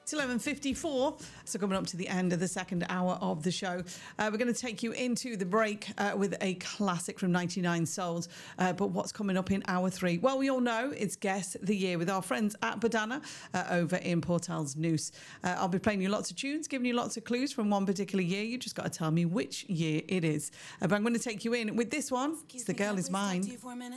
It's 11:54, so coming up to the end of the second hour of the show. We're going to take you into the break with a classic from 99 Souls. But what's coming up in hour 3? Well, we all know it's Guess the Year with our friends at Badana over in Portals Noose. I'll be playing you lots of tunes, giving you lots of clues from one particular year. You just got to tell me which year it is. But I'm going to take you in with this one. It's The Girl Is Mine.